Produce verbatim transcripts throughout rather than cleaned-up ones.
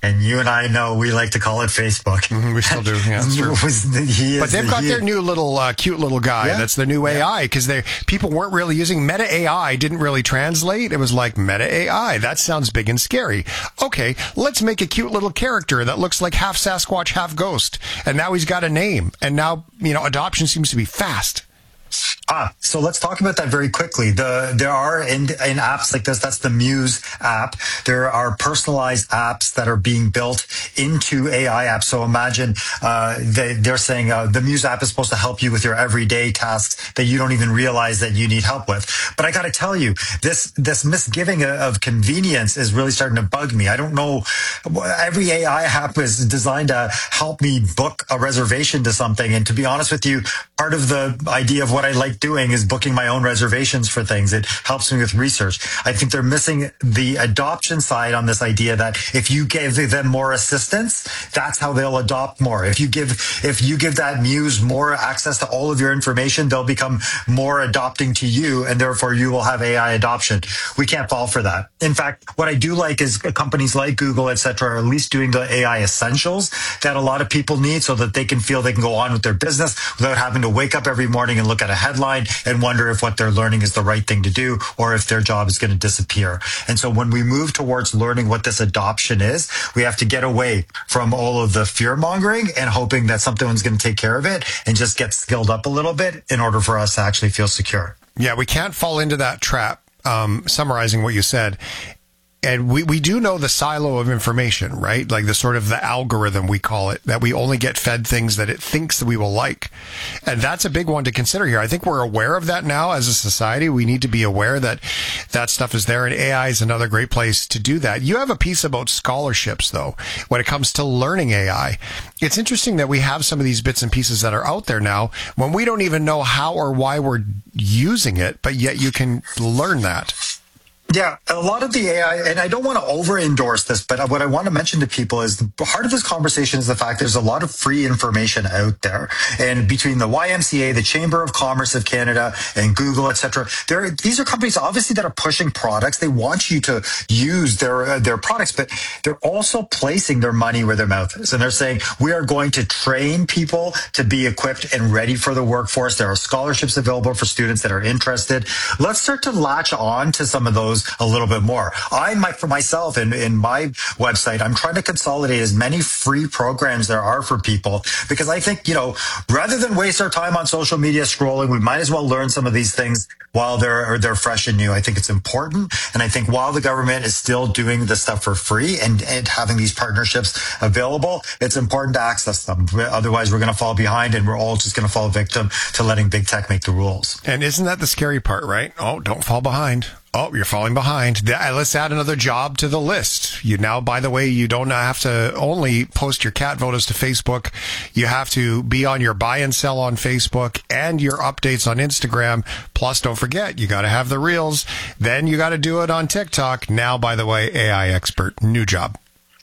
And you and I know we like to call it Facebook. Mm-hmm, we still do. Yeah, that's true. he but they've the, got he, their new little uh, cute little guy. Yeah. That's their new A I because they people weren't really using Meta A I. Didn't really translate. It was like Meta A I. That sounds big and scary. Okay, let's make a cute little character that looks like half Sasquatch, half ghost. And now he's got a name. And now, you know, adoption seems to be fast. Ah, so let's talk about that very quickly. The there are in, in apps like this, that's the Muse app. There are personalized apps that are being built into A I apps. So imagine uh, they, they're saying uh, the Muse app is supposed to help you with your everyday tasks that you don't even realize that you need help with. But I got to tell you, this this misgiving of convenience is really starting to bug me. I don't know. Every A I app is designed to help me book a reservation to something. And to be honest with you, part of the idea of what I like doing is booking my own reservations for things. It helps me with research. I think they're missing the adoption side on this idea that if you give them more assistance, that's how they'll adopt more. If you give, if you give that Muse more access to all of your information, they'll become more adopting to you, and therefore you will have A I adoption. We can't fall for that. In fact, what I do like is companies like Google, et cetera, are at least doing the A I essentials that a lot of people need so that they can feel they can go on with their business without having to wake up every morning and look at a headline and wonder if what they're learning is the right thing to do or if their job is going to disappear. And so when we move towards learning what this adoption is, we have to get away from all of the fear mongering and hoping that someone's going to take care of it and just get skilled up a little bit in order for us to actually feel secure. Yeah, we can't fall into that trap. Um, summarizing what you said. And we, we do know the silo of information, right? Like the sort of the algorithm, we call it, that we only get fed things that it thinks that we will like. And that's a big one to consider here. I think we're aware of that now as a society. We need to be aware that that stuff is there, and A I is another great place to do that. You have a piece about scholarships, though, when it comes to learning A I. It's interesting that we have some of these bits and pieces that are out there now when we don't even know how or why we're using it, but yet you can learn that. Yeah, a lot of the A I, and I don't want to over-endorse this, but what I want to mention to people is the heart of this conversation is the fact there's a lot of free information out there. And between the Y M C A, the Chamber of Commerce of Canada, and Google, et cetera, there, these are companies obviously that are pushing products. They want you to use their uh, their products, but they're also placing their money where their mouth is. And they're saying, we are going to train people to be equipped and ready for the workforce. There are scholarships available for students that are interested. Let's start to latch on to some of those a little bit more. I might, for myself, in, in my website, I'm trying to consolidate as many free programs there are for people, because I think, you know, rather than waste our time on social media scrolling, we might as well learn some of these things while they're, they're fresh and new. I think it's important. And I think while the government is still doing this stuff for free and, and having these partnerships available, it's important to access them. Otherwise, we're going to fall behind and we're all just going to fall victim to letting big tech make the rules. And isn't that the scary part, right? Oh, don't fall behind. Oh, you're falling behind. Let's add another job to the list. You now, by the way, you don't have to only post your cat photos to Facebook. You have to be on your buy and sell on Facebook and your updates on Instagram. Plus, don't forget, you got to have the reels. Then you got to do it on TikTok. Now, by the way, A I expert, new job.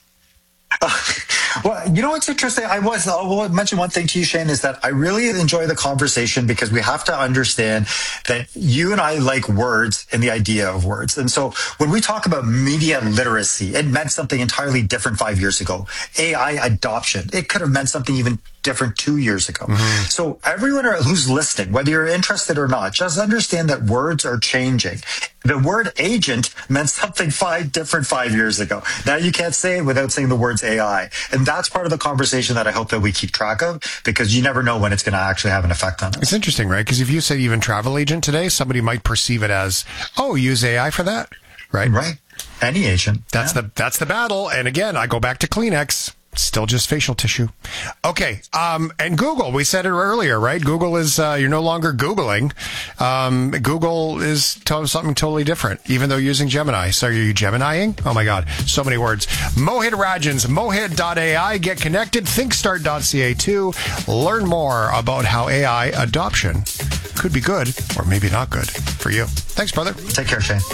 Uh, well, you know what's interesting? I was, I will mention one thing to you, Shane, is that I really enjoy the conversation because we have to understand that you and I like words and the idea of words. And so when we talk about media literacy, it meant something entirely different five years ago. A I adoption, it could have meant something even different two years ago. Mm-hmm. So everyone who's listening, whether you're interested or not, just understand that words are changing. The word agent meant something five different five years ago. Now you can't say it without saying the words A I. And that's part of the conversation that I hope that we keep track of, because you never know when it's going to actually have an effect on us. It's interesting, right? Because if you say even travel agent today, somebody might perceive it as, oh, use A I for that, right? Right. Any agent. That's yeah. the that's the battle. And again, I go back to Kleenex. Still just facial tissue. Okay. Um, and Google, we said it earlier, right? Google is, uh, you're no longer Googling. Um, Google is to- something totally different, even though you're using Gemini. So are you Geminiing? Oh my God. So many words. Mohit Rajans, mohit dot A I. Get connected. thinkstart dot C A too. Learn more about how A I adoption could be good or maybe not good for you. Thanks, brother. Take care, Shane.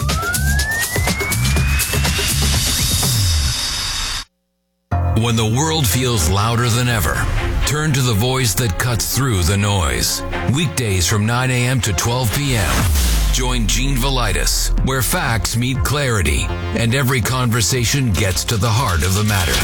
When the world feels louder than ever, turn to the voice that cuts through the noise. Weekdays from nine a.m. to twelve p.m. Join Gene Velitis, where facts meet clarity and every conversation gets to the heart of the matter.